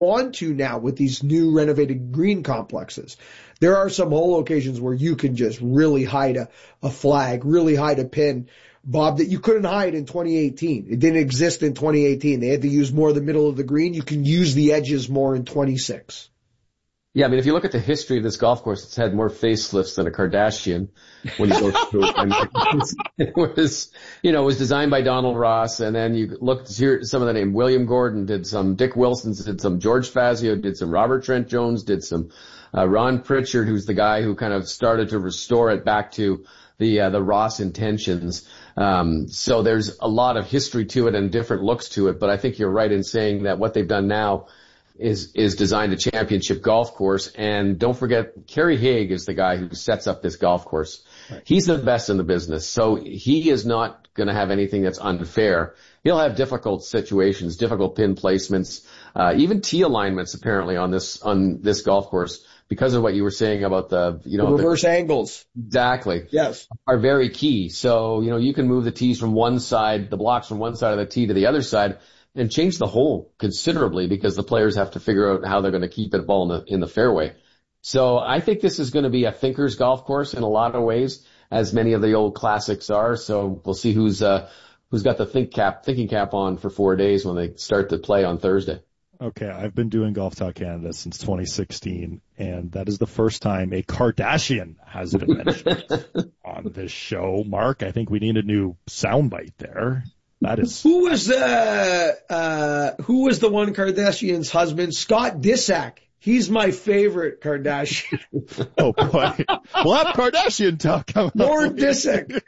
want to now with these new renovated green complexes. There are some hole locations where you can just really hide a flag, really hide a pin, Bob, that you couldn't hide in 2018. It didn't exist in 2018. They had to use more of the middle of the green. You can use the edges more in 26. Yeah, I mean, if you look at the history of this golf course, it's had more facelifts than a Kardashian when you go through it. And it was, it was designed by Donald Ross, and then you look here, some of the name. William Gordon did some, Dick Wilson did some, George Fazio did some, Robert Trent Jones did some, Ron Pritchard, who's the guy who kind of started to restore it back to the Ross intentions. So there's a lot of history to it and different looks to it, but I think you're right in saying that what they've done now is designed a championship golf course. And don't forget, Kerry Haig is the guy who sets up this golf course. Right. He's the best in the business. So he is not going to have anything that's unfair. He'll have difficult situations, difficult pin placements, even tee alignments apparently on this golf course, because of what you were saying about the reverse angles. Exactly. Yes. Are very key. So, you can move the tees from one side, the blocks from one side of the tee to the other side, and change the hole considerably because the players have to figure out how they're going to keep it ball in the fairway. So I think this is going to be a thinker's golf course in a lot of ways, as many of the old classics are. So we'll see who's got the thinking cap on for 4 days when they start to play on Thursday. Okay, I've been doing Golf Talk Canada since 2016, and that is the first time a Kardashian has been mentioned on this show. Mark, I think we need a new soundbite there. That is. Who was the one Kardashian's husband? Scott Disick. He's my favorite Kardashian. Oh boy. We'll have Kardashian talk coming up. More Disick.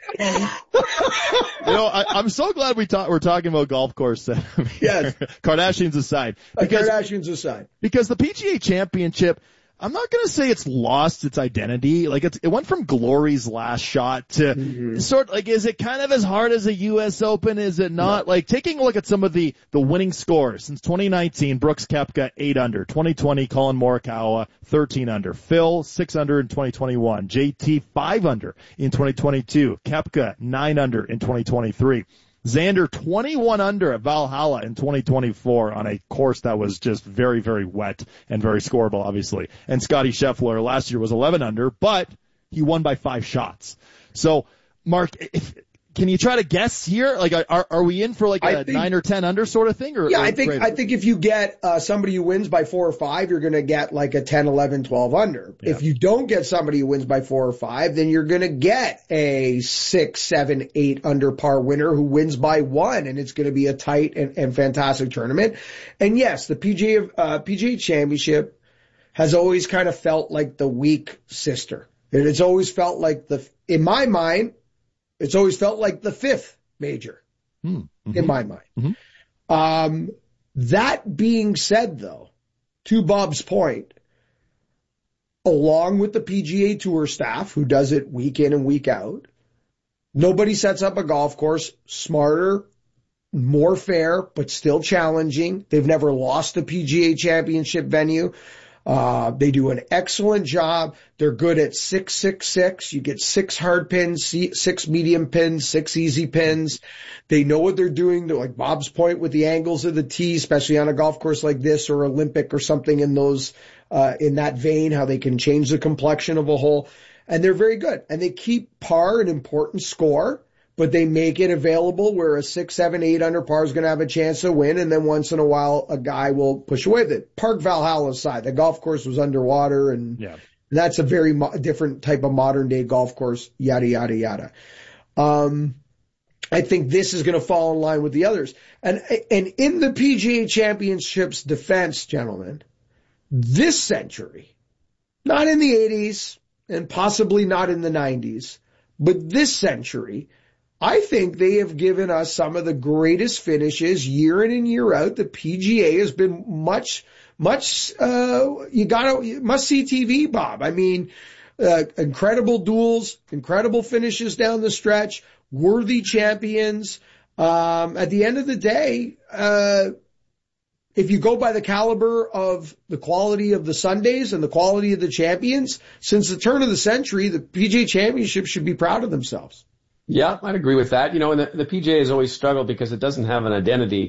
I'm so glad we're talking about golf course. Yes. Kardashians aside. Kardashians aside. Because the PGA Championship, I'm not going to say it's lost its identity. Like it went from glory's last shot to is it kind of as hard as a U.S. Open? Is it not? Like taking a look at some of the winning scores since 2019, Brooks Koepka 8 under, 2020 Colin Morikawa 13 under, Phil 6 under in 2021, JT 5 under in 2022, Koepka 9 under in 2023. Xander 21 under at Valhalla in 2024 on a course that was just very, very wet and very scoreable, obviously. And Scotty Scheffler last year was 11 under, but he won by 5 shots. So, Mark, can you try to guess here? Like, are we in for like a 9 or 10 under sort of thing? I think if you get somebody who wins by 4 or 5, you're going to get like a 10, 11, 12 under. Yeah. If you don't get somebody who wins by 4 or 5, then you're going to get a 6, 7, 8 under par winner who wins by 1, and it's going to be a tight and fantastic tournament. And yes, the PGA Championship has always kind of felt like the weak sister. And it's always felt like in my mind, it's always felt like the 5th major in my mind. Mm-hmm. That being said, though, to Bob's point, along with the PGA Tour staff who does it week in and week out, nobody sets up a golf course smarter, more fair, but still challenging. They've never lost a PGA Championship venue. They do an excellent job. They're good at 6-6-6. You get 6 hard pins, 6 medium pins, 6 easy pins. They know what they're doing. They're like Bob's point with the angles of the tee, especially on a golf course like this or Olympic or something in that vein, how they can change the complexion of a hole. And they're very good. And they keep par an important score, but they make it available where a 6, 7, 8 under par is going to have a chance to win, and then once in a while a guy will push away with it. Park Valhalla aside, the golf course was underwater, and that's a very different type of modern day golf course, yada, yada, yada. I think this is going to fall in line with the others. And in the PGA Championship's defense, gentlemen, this century, not in the 80s and possibly not in the 90s, but this century, I think they have given us some of the greatest finishes year in and year out. The PGA has been much, must-see TV, Bob. I mean, incredible duels, incredible finishes down the stretch, worthy champions. At the end of the day, if you go by the caliber of the quality of the Sundays and the quality of the champions, since the turn of the century, the PGA Championship should be proud of themselves. Yeah, I'd agree with that. And the PGA has always struggled because it doesn't have an identity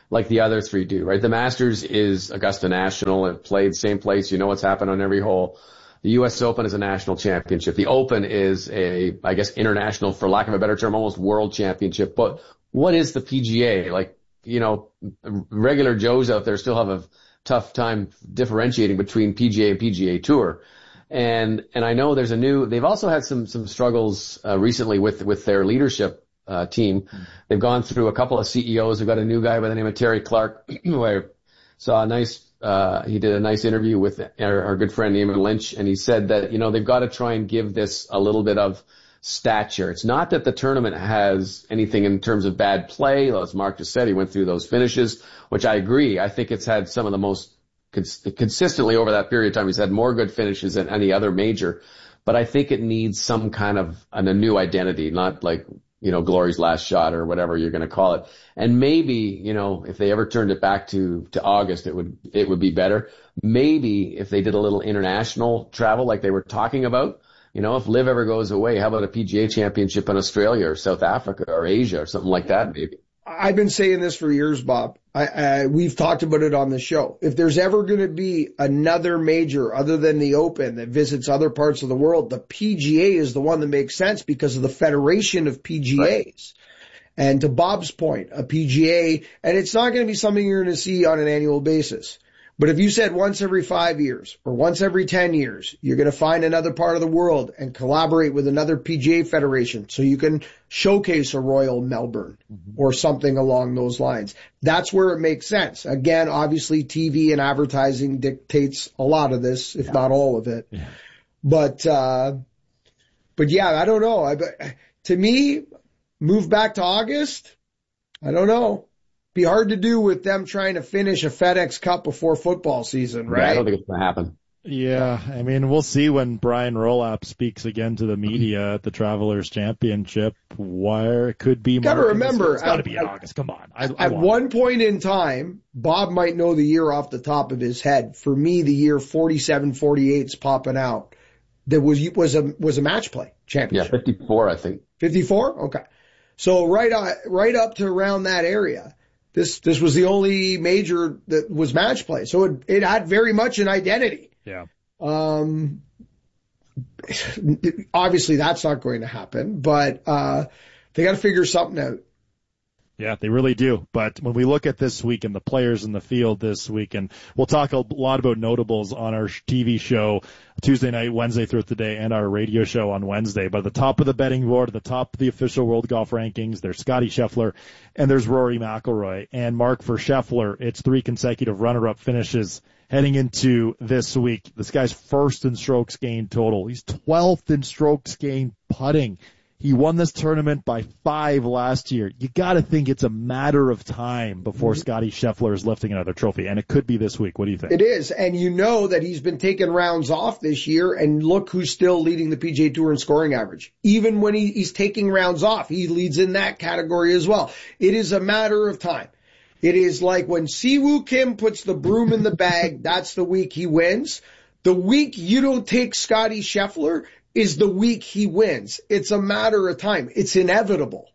like the other three do, right? The Masters is Augusta National. It played same place. You know what's happened on every hole. The U.S. Open is a national championship. The Open is I guess, international, for lack of a better term, almost world championship. But what is the PGA? Like, regular Joes out there still have a tough time differentiating between PGA and PGA Tour. And I know they've also had some struggles, recently with their leadership, team. They've gone through a couple of CEOs. They've got a new guy by the name of Terry Clark, who I saw he did a nice interview with our good friend Eamon Lynch, and he said that, they've got to try and give this a little bit of stature. It's not that the tournament has anything in terms of bad play. As Mark just said, he went through those finishes, which I agree. I think it's had some of the most consistently over that period of time. He's had more good finishes than any other major, but I think it needs some kind of a new identity, not like, Glory's last shot or whatever you're going to call it. And maybe, if they ever turned it back to August, it would be better. Maybe if they did a little international travel like they were talking about, if LIV ever goes away, how about a PGA championship in Australia or South Africa or Asia or something like that maybe? I've been saying this for years, Bob. We've talked about it on the show. If there's ever going to be another major other than the Open that visits other parts of the world, the PGA is the one that makes sense because of the federation of PGAs. Right. And to Bob's point, a PGA, and it's not going to be something you're going to see on an annual basis. But if you said once every 5 years or once every 10 years, you're going to find another part of the world and collaborate with another PGA federation so you can showcase a Royal Melbourne or something along those lines. That's where it makes sense. Again, obviously TV and advertising dictates a lot of this, if not all of it. Yeah. But yeah, I don't know. To me, move back to August. I don't know. Be hard to do with them trying to finish a FedEx Cup before football season, right? Yeah, I don't think it's going to happen. Yeah, I mean, we'll see when Brian Rolapp speaks again to the media at the Travelers Championship. Where it could be. You got to remember, it's got to be in August. Come on. At one point in time, Bob might know the year off the top of his head. For me, the year 47-48's popping out. That was a match play championship. Yeah, 54, I think. 54? Okay. So right up to around that area. This was the only major that was match play. So it had very much an identity. Yeah. Obviously that's not going to happen, but they got to figure something out. Yeah, they really do. But when we look at this week and the players in the field this week, and we'll talk a lot about notables on our TV show Tuesday night, Wednesday throughout the day, and our radio show on Wednesday. But at the top of the betting board, at the top of the official World Golf Rankings, there's Scottie Scheffler and there's Rory McIlroy. And Mark, for Scheffler, it's 3 consecutive runner-up finishes heading into this week. This guy's first in strokes gained total. He's 12th in strokes gained putting. He won this tournament by 5 last year. You gotta think it's a matter of time before Scottie Scheffler is lifting another trophy, and it could be this week. What do you think? It is, and you know that he's been taking rounds off this year, and look who's still leading the PGA Tour in scoring average. Even when he's taking rounds off, he leads in that category as well. It is a matter of time. It is like when Siwoo Kim puts the broom in the bag, that's the week he wins. The week you don't take Scottie Scheffler is the week he wins. It's a matter of time. It's inevitable.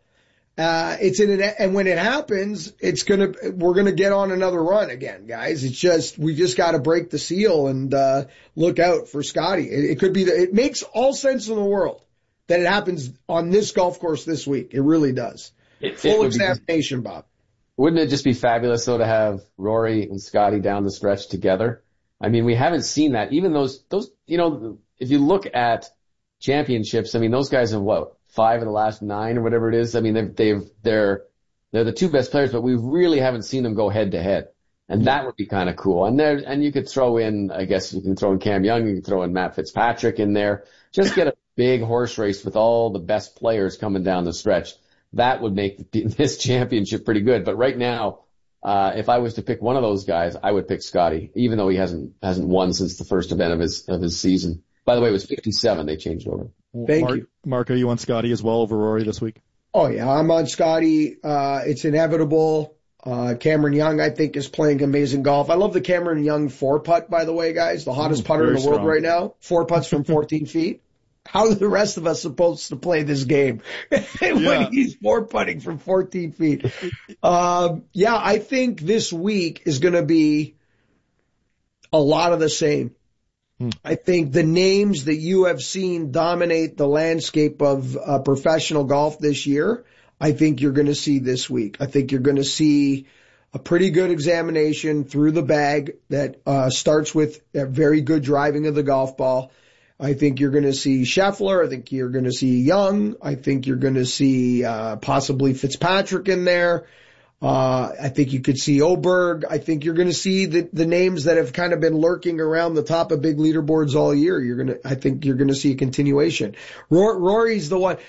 And when it happens, we're gonna get on another run again, guys. We just gotta break the seal and, look out for Scottie. It makes all sense in the world that it happens on this golf course this week. It really does. Full examination, Bob. Wouldn't it just be fabulous though to have Rory and Scottie down the stretch together? I mean, we haven't seen that. Even those, if you look at championships, I mean, those guys have 5 of the last 9 or whatever it is. I mean, they're the 2 best players, but we really haven't seen them go head to head. And that would be kind of cool. And you could throw in, I guess you can throw in Cam Young, you can throw in Matt Fitzpatrick in there. Just get a big horse race with all the best players coming down the stretch. That would make this championship pretty good. But right now, if I was to pick one of those guys, I would pick Scottie, even though he hasn't won since the first event of his season. By the way, it was 57. They changed over. Thank you. Mark, are you on Scottie as well over Rory this week? Oh yeah, I'm on Scottie. It's inevitable. Cameron Young, I think, is playing amazing golf. I love the Cameron Young 4-putt, by the way, guys. The hottest putter in the world right now. 4 putts from 14 feet. how are the rest of us supposed to play this game when he's 4-putting from 14 feet? I think this week is going to be a lot of the same. I think the names that you have seen dominate the landscape of professional golf this year, I think you're going to see this week. I think you're going to see a pretty good examination through the bag that starts with a very good driving of the golf ball. I think you're going to see Scheffler. I think you're going to see Young. I think you're going to see possibly Fitzpatrick in there. I think you could see Oberg. I think you're going to see the names that have kind of been lurking around the top of big leaderboards all year. I think you're going to see a continuation. Rory's the one.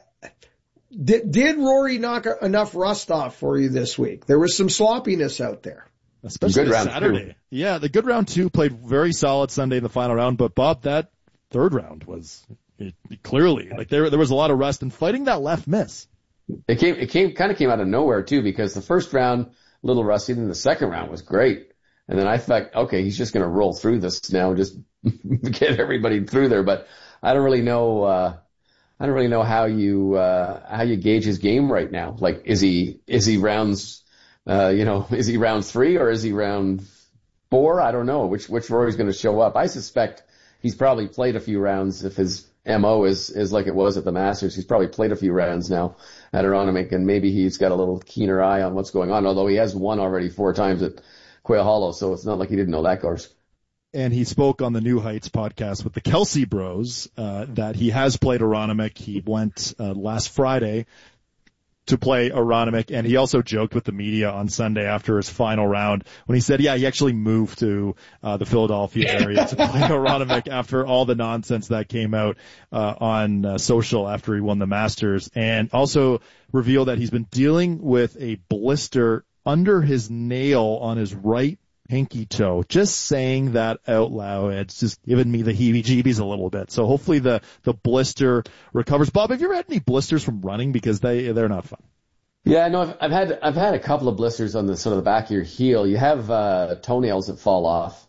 Did Rory knock enough rust off for you this week? There was some sloppiness out there. Especially Saturday. Two. Yeah, the good round 2 played very solid Sunday in the final round, but Bob, that third round was clearly like there was a lot of rust and fighting that left miss. It came out of nowhere too, because the first round, a little rusty, then the second round was great. And then I thought, okay, he's just going to roll through this now, just get everybody through there. But I don't really know how you gauge his game right now. Like, is he rounds, is he round 3 or is he round 4? I don't know which Rory's going to show up. I suspect he's probably played a few rounds. If his MO is like it was at the Masters, he's probably played a few rounds now at Aronimink, and maybe he's got a little keener eye on what's going on, although he has won already 4 times at Quail Hollow, so it's not like he didn't know that course. And he spoke on the New Heights podcast with the Kelsey Bros that he has played Aronimink. He went last Friday to play Aronimink, and he also joked with the media on Sunday after his final round when he said, he actually moved to the Philadelphia area to play Aronimink after all the nonsense that came out on social after he won the Masters, and also revealed that he's been dealing with a blister under his nail on his right pinky toe. Just saying that out loud, it's just given me the heebie-jeebies a little bit. So hopefully the blister recovers. Bob, have you ever had any blisters from running? Because they're not fun. Yeah, no, I've had a couple of blisters on the sort of the back of your heel. You have toenails that fall off.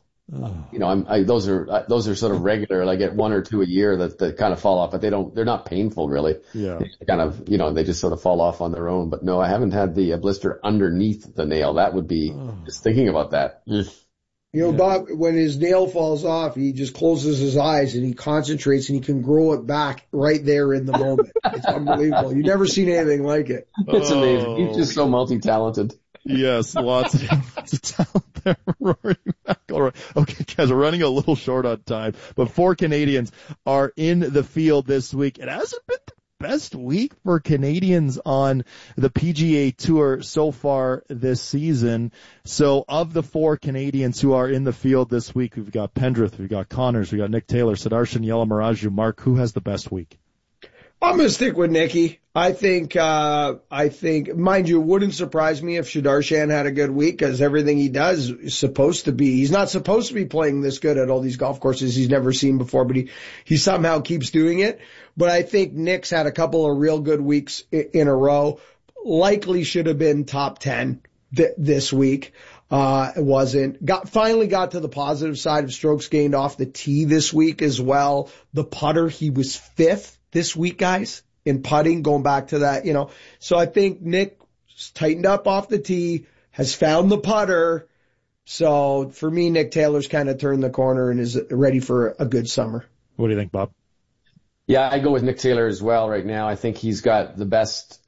Oh. Those are sort of regular. I get 1 or 2 a year that kind of fall off, but they're not painful really. Yeah. They kind of, they just sort of fall off on their own. But no, I haven't had the blister underneath the nail. That would be just thinking about that. Bob, when his nail falls off, he just closes his eyes and he concentrates and he can grow it back right there in the moment. It's unbelievable. You've never seen anything like it. It's amazing. He's just so multi-talented. Yes, lots of talent there, Rory McIlroy. Okay, guys, we're running a little short on time, but 4 Canadians are in the field this week. It hasn't been the best week for Canadians on the PGA Tour so far this season. So of the 4 Canadians who are in the field this week, we've got Pendrith, we've got Connors, we've got Nick Taylor, Sudarshan, Yalamaraju. Mark, who has the best week? I'm going to stick with Nicky. I think, mind you, it wouldn't surprise me if Sudarshan had a good week, because everything he does is supposed to be. He's not supposed to be playing this good at all these golf courses he's never seen before, but he somehow keeps doing it. But I think Nick's had a couple of real good weeks in a row. Likely should have been top 10 this week. It wasn't. Finally got to the positive side of strokes gained off the tee this week as well. The putter, he was 5th this week, guys, in putting, going back to that, So I think Nick tightened up off the tee, has found the putter. So for me, Nick Taylor's kind of turned the corner and is ready for a good summer. What do you think, Bob? Yeah, I go with Nick Taylor as well right now. I think he's got the best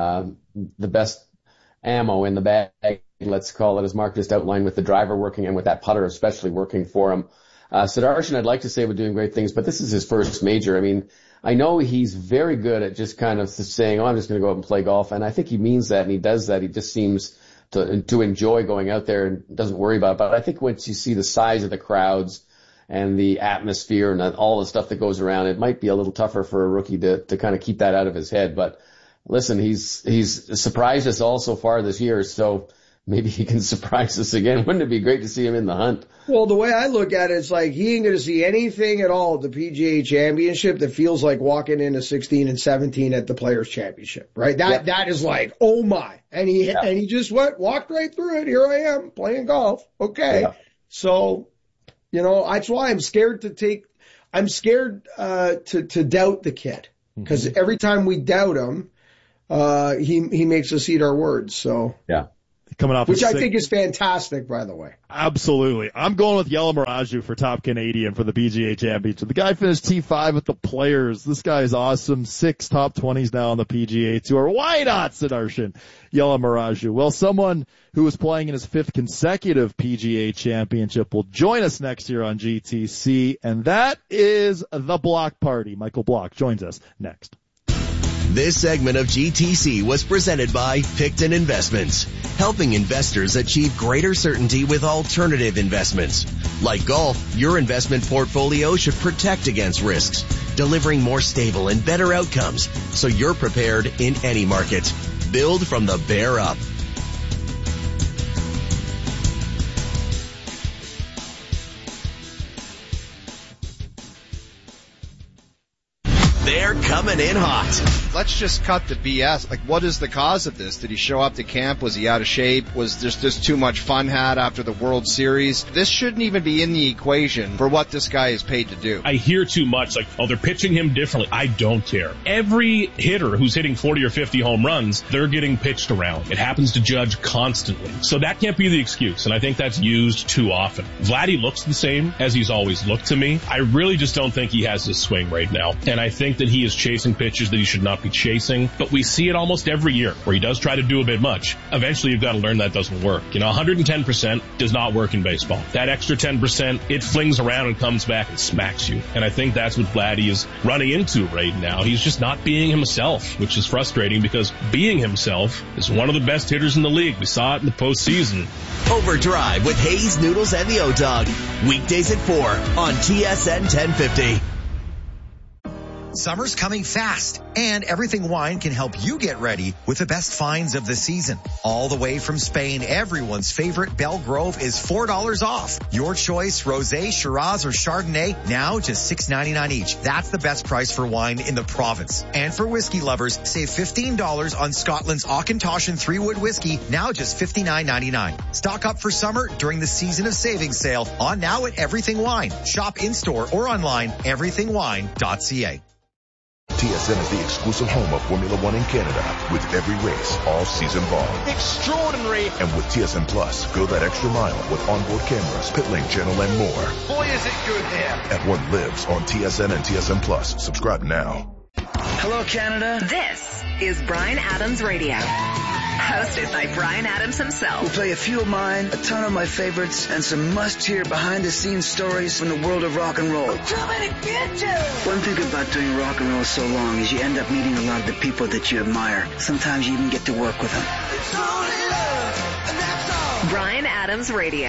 ammo in the bag, let's call it, as Mark just outlined, with the driver working and with that putter especially working for him. Sudarshan, I'd like to say, we're doing great things, but this is his first major. I mean, I know he's very good at just kind of saying, I'm just going to go out and play golf. And I think he means that, and he does that. He just seems to enjoy going out there and doesn't worry about it. But I think once you see the size of the crowds and the atmosphere and all the stuff that goes around, it might be a little tougher for a rookie to kind of keep that out of his head. But listen, he's surprised us all so far this year. So maybe he can surprise us again. Wouldn't it be great to see him in the hunt? Well, the way I look at it, it's like he ain't going to see anything at all at the PGA Championship that feels like walking into 16 and 17 at the Players Championship, right? That is like, oh my. And he just walked right through it. Here I am playing golf. Okay. Yeah. So, that's why I'm scared to take. I'm scared to doubt the kid, because every time we doubt him, he makes us eat our words. So yeah. Coming off which I think is fantastic, by the way. Absolutely. I'm going with Yella Miraju for top Canadian for the PGA Championship. The guy finished T5 with the Players. This guy is awesome. 6 top 20s now on the PGA Tour. Why not, Sudarshan? Yella Miraju. Well, someone who is playing in his 5th consecutive PGA Championship will join us next year on GTC, and that is the Block Party. Michael Block joins us next. This segment of GTC was presented by Picton Investments, helping investors achieve greater certainty with alternative investments. Like golf, your investment portfolio should protect against risks, delivering more stable and better outcomes so you're prepared in any market. Build from the bear up. They're coming in hot. Let's just cut the BS. Like, what is the cause of this? Did he show up to camp? Was he out of shape? Was there just too much fun had after the World Series? This shouldn't even be in the equation for what this guy is paid to do. I hear too much like, oh, they're pitching him differently. I don't care. Every hitter who's hitting 40 or 50 home runs, they're getting pitched around. It happens to Judge constantly. So that can't be the excuse, and I think that's used too often. Vladdy looks the same as he's always looked to me. I really just don't think he has his swing right now, and I think that he is chasing pitches that he should not be chasing, but we see it almost every year where he does try to do a bit much. Eventually you've got to learn that doesn't work. 110% does not work in baseball. That extra 10%, it flings around and comes back and smacks you. And I think that's what Vladdy is running into right now. He's just not being himself, which is frustrating because being himself is one of the best hitters in the league. We saw it in the postseason. Overdrive with Hayes, Noodles, and the O-Dog. Weekdays at 4 on TSN 1050. Summer's coming fast, and Everything Wine can help you get ready with the best finds of the season. All the way from Spain, everyone's favorite Belgrove is $4 off. Your choice, Rosé, Shiraz, or Chardonnay, now just $6.99 each. That's the best price for wine in the province. And for whiskey lovers, save $15 on Scotland's Auchentoshan 3-Wood whiskey, now just $59.99. Stock up for summer during the Season of Savings sale on now at Everything Wine. Shop in-store or online, everythingwine.ca. TSN is the exclusive home of Formula One in Canada, with every race all season long. Extraordinary. And with TSN Plus, go that extra mile with onboard cameras, pit lane channel, and more. Boy, is it good here. F1 lives on TSN and TSN Plus. Subscribe now. Hello, Canada. This is Bryan Adams Radio. Hosted by Bryan Adams himself. We'll play a few of mine, a ton of my favorites, and some must-hear behind-the-scenes stories from the world of rock and roll. One thing about doing rock and roll so long is you end up meeting a lot of the people that you admire. Sometimes you even get to work with them. Bryan Adams Radio.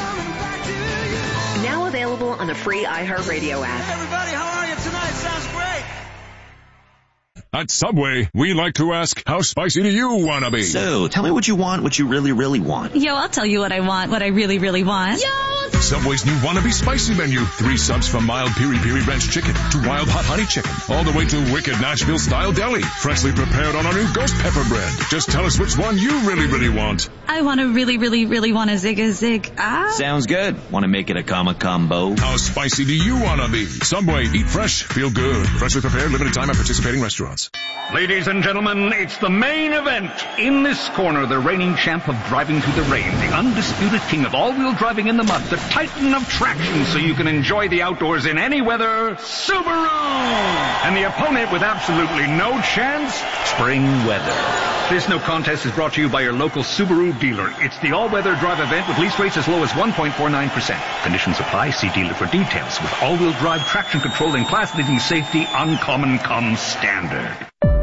Now available on the free iHeartRadio app. Everybody, how are you tonight? Sounds great. At Subway, we like to ask, how spicy do you want to be? So, tell me what you want, what you really, really want. Yo, I'll tell you what I want, what I really, really want. Yo! Subway's new Wannabe Spicy Menu. 3 subs from mild piri-piri ranch chicken to wild hot honey chicken, all the way to wicked Nashville-style deli, freshly prepared on our new ghost pepper bread. Just tell us which one you really, really want. I want to really, really, really want a zig. Sounds good. Want to make it a combo? How spicy do you want to be? Subway, eat fresh, feel good. Freshly prepared, limited time at participating restaurants. Ladies and gentlemen, it's the main event. In this corner, the reigning champ of driving through the rain, the undisputed king of all-wheel driving in the mud, the titan of traction so you can enjoy the outdoors in any weather, Subaru! And the opponent with absolutely no chance, spring weather. This no contest is brought to you by your local Subaru dealer. It's the all-weather drive event with lease rates as low as 1.49%. Conditions apply. See dealer for details. With all-wheel drive traction control and class-leading safety, Uncommon comes standard.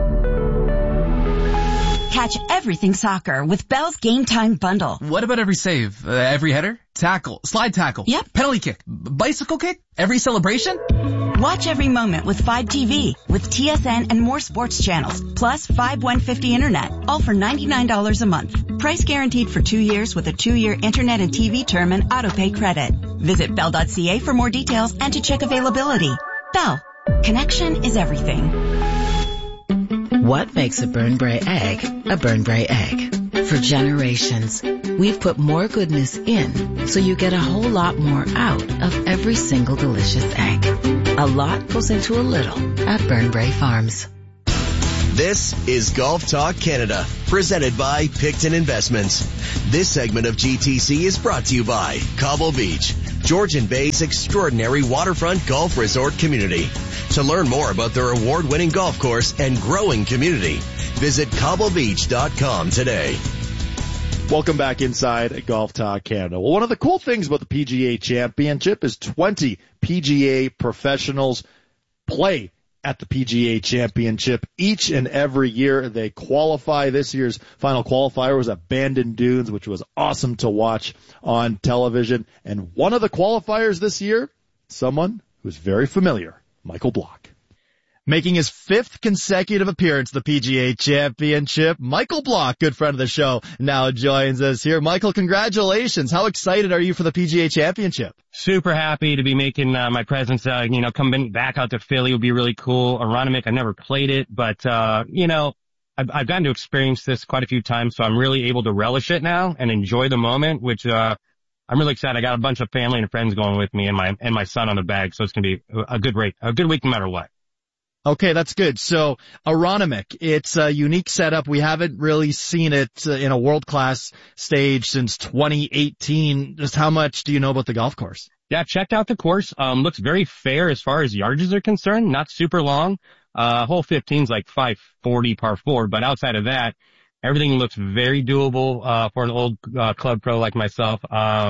Catch everything soccer with Bell's Game Time Bundle. What about every save? Every header? Tackle? Slide tackle? Yep. Penalty kick? Bicycle kick? Every celebration? Watch every moment with 5 TV, with TSN and more sports channels, plus 5 150 internet, all for $99 a month. Price guaranteed for 2 years with a 2-year internet and TV term and autopay credit. Visit Bell.ca for more details and to check availability. Bell. Connection is everything. What makes a Burnbrae egg a Burnbrae egg? For generations, we've put more goodness in so you get a whole lot more out of every single delicious egg. A lot goes into a little at Burnbrae Farms. This is Golf Talk Canada, presented by Picton Investments. This segment of GTC is brought to you by Cobble Beach, Georgian Bay's extraordinary waterfront golf resort community. To learn more about their award-winning golf course and growing community, visit cobblebeach.com today. Welcome back inside Golf Talk Canada. Well, one of the cool things about the PGA Championship is 20 PGA professionals play at the PGA Championship each and every year. They qualify. This year's final qualifier was at Bandon Dunes, which was awesome to watch on television. And one of the qualifiers this year, someone who's very familiar, Michael Block. Making his 5th consecutive appearance at the PGA Championship, Michael Block, good friend of the show, now joins us here. Michael, congratulations. How excited are you for the PGA Championship? Super happy to be making my presence, coming back out to Philly would be really cool. Aronimink, I never played it, but, I've gotten to experience this quite a few times, so I'm really able to relish it now and enjoy the moment, which, I'm really excited. I got a bunch of family and friends going with me and my son on the bag, so it's going to be a good week no matter what. Okay, that's good. So, Aronimink, it's a unique setup. We haven't really seen it in a world-class stage since 2018. Just how much do you know about the golf course? Yeah, checked out the course. Looks very fair as far as yardages are concerned. Not super long. Hole 15's like 540 par 4, but outside of that, everything looks very doable, for an old, club pro like myself.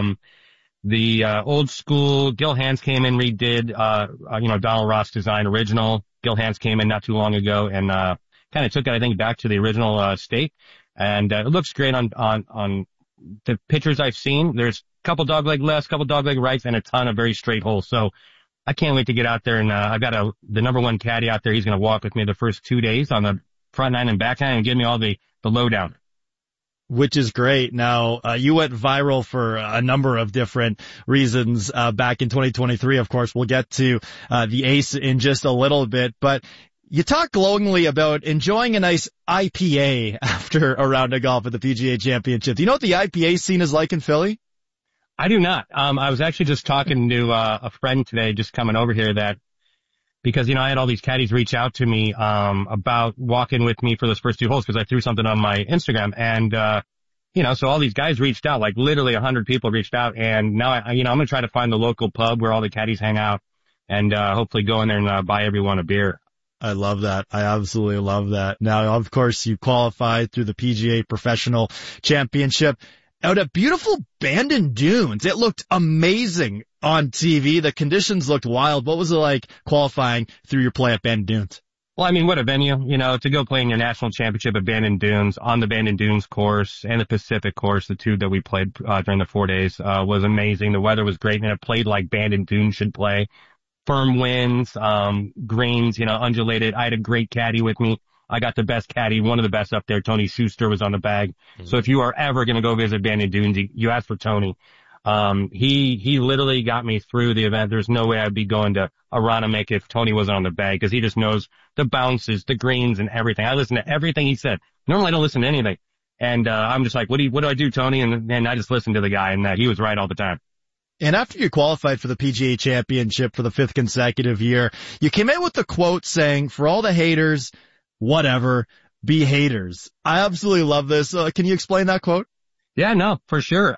The old school, Gil Hanse came in, redid, Donald Ross design original. Gil Hanse came in not too long ago and kind of took it, I think, back to the original state. And it looks great on the pictures I've seen. There's a couple dogleg lefts, couple dogleg rights, and a ton of very straight holes. So I can't wait to get out there. And I've got the number one caddy out there. He's going to walk with me the first 2 days on the front nine and back nine and give me all the lowdown. Which is great. Now, you went viral for a number of different reasons, back in 2023. Of course, we'll get to, the ace in just a little bit, but you talk glowingly about enjoying a nice IPA after a round of golf at the PGA Championship. Do you know what the IPA scene is like in Philly? I do not. I was actually just talking to, a friend today, just coming over here because, I had all these caddies reach out to me, about walking with me for those first 2 holes because I threw something on my Instagram and, so all these guys reached out, like literally 100 people reached out and now I'm going to try to find the local pub where all the caddies hang out and, hopefully go in there and, buy everyone a beer. I love that. I absolutely love that. Now, of course, you qualified through the PGA Professional Championship out at beautiful Bandon Dunes. It looked amazing on TV. The conditions looked wild. What was it like qualifying through your play at Bandon Dunes? Well, what a venue, to go play in your national championship at Bandon Dunes on the Bandon Dunes course and the Pacific course, the 2 that we played, during the 4 days, was amazing. The weather was great and it played like Bandon Dunes should play. Firm winds, greens, undulated. I had a great caddy with me. I got the best caddy, one of the best up there. Tony Schuster was on the bag. Mm-hmm. So if you are ever going to go visit Bandon Dunes, you ask for Tony. He literally got me through the event. There's no way I'd be going to Aronimink if Tony wasn't on the bag because he just knows the bounces, the greens and everything. I listen to everything he said. Normally I don't listen to anything. And, I'm just like, what do I do, Tony? And I just listened to the guy and he was right all the time. And after you qualified for the PGA Championship for the 5th consecutive year, you came in with the quote saying, for all the haters, whatever, be haters. I absolutely love this. Can you explain that quote? Yeah, no, for sure.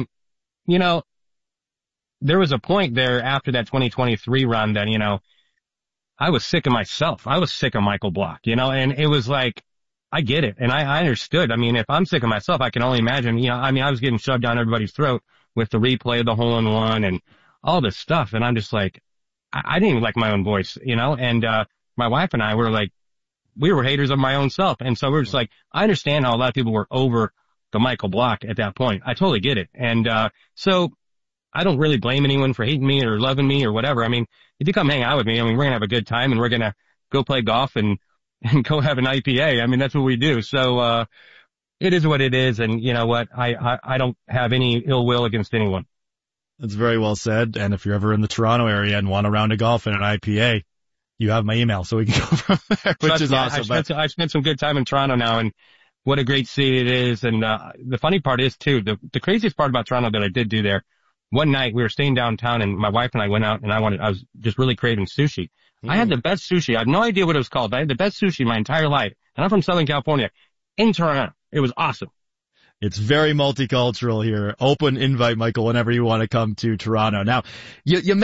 There was a point there after that 2023 run that, I was sick of myself. I was sick of Michael Block, and it was like, I get it. And I understood. If I'm sick of myself, I can only imagine, I was getting shoved down everybody's throat with the replay of the hole-in-one and all this stuff. And I'm just like, I didn't even like my own voice, and, my wife and I were like, we were haters of my own self. And so we're just like, I understand how a lot of people were over the Michael Block at that point. I totally get it. And, so I don't really blame anyone for hating me or loving me or whatever. If you come hang out with me, we're going to have a good time and we're going to go play golf and go have an IPA. That's what we do. So, it is what it is. And you know what? I don't have any ill will against anyone. That's very well said. And if you're ever in the Toronto area and want a round of golf and an IPA, you have my email so we can go from there, which is awesome. I've spent some good time in Toronto now and what a great city it is. And, the funny part is too, the craziest part about Toronto that I did do there one night we were staying downtown and my wife and I went out and I was just really craving sushi. I had the best sushi. I have no idea what it was called, but I had the best sushi my entire life. And I'm from Southern California in Toronto. It was awesome. It's very multicultural here. Open invite, Michael, whenever you want to come to Toronto. Now, you